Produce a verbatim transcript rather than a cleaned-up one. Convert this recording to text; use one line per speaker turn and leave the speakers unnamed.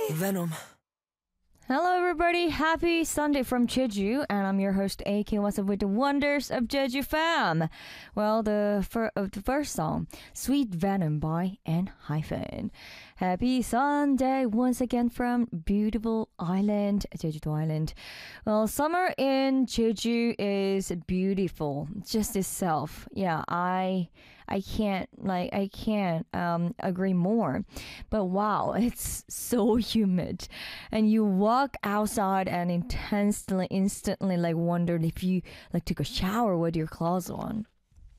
Venom.
Hello, everybody. Happy Sunday from Jeju, and I'm your host, A K. What's up with the wonders of Jeju fam? Well, the, fir- uh, the first song, Sweet Venom by N Hyphen. Happy Sunday once again from beautiful island, Jeju Island. Well, summer in Jeju is beautiful, just itself. Yeah, I I can't like I can't um agree more. But wow, it's so humid, and you walk outside and intensely, instantly like wondered if you like took a shower with your clothes on.